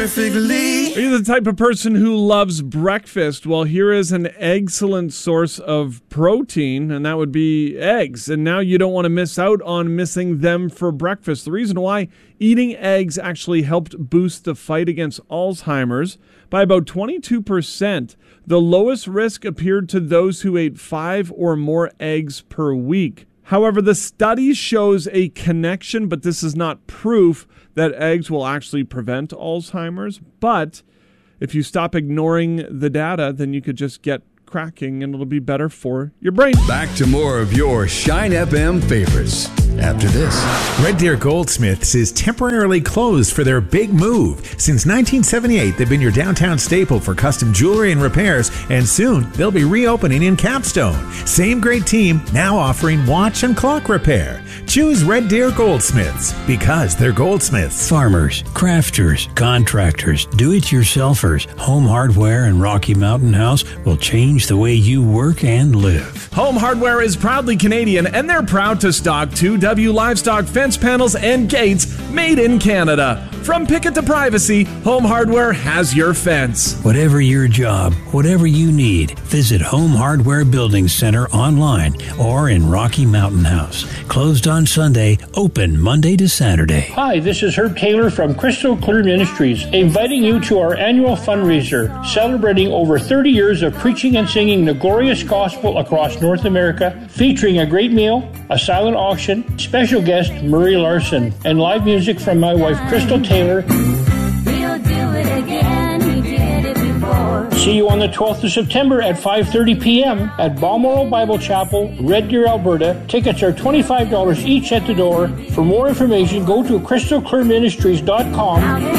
Are you the type of person who loves breakfast? Well, here is an excellent source of protein, and that would be eggs. And now you don't want to miss out on missing them for breakfast. The reason why eating eggs actually helped boost the fight against Alzheimer's by about 22%. The lowest risk appeared to those who ate 5 or more eggs per week. However, the study shows a connection, but this is not proof that eggs will actually prevent Alzheimer's. But if you stop ignoring the data, then you could just get cracking and it'll be better for your brain. Back to more of your Shine FM favorites after this. Red Deer Goldsmiths is temporarily closed for their big move. Since 1978, they've been your downtown staple for custom jewelry and repairs, and soon they'll be reopening in Capstone. Same great team, now offering watch and clock repair. Choose Red Deer Goldsmiths because they're goldsmiths. Farmers, crafters, contractors, do-it-yourselfers, Home Hardware and Rocky Mountain House will change the way you work and live. Home Hardware is proudly Canadian, and they're proud to stock 2W livestock fence panels and gates made in Canada. From picket to privacy, Home Hardware has your fence. Whatever your job, whatever you need, visit Home Hardware Building Center online or in Rocky Mountain House. Closed on Sunday, open Monday to Saturday. Hi, this is Herb Taylor from Crystal Clear Ministries, inviting you to our annual fundraiser, celebrating over 30 years of preaching and singing the glorious gospel across North America, featuring a great meal, a silent auction, special guest Murray Larson, and live music from my wife Crystal Taylor. We'll do it again, we did it before. See you on the 12th of September at 5:30 p.m. at Balmoral Bible Chapel, Red Deer, Alberta. Tickets are $25 each at the door. For more information, go to crystalclearministries.com.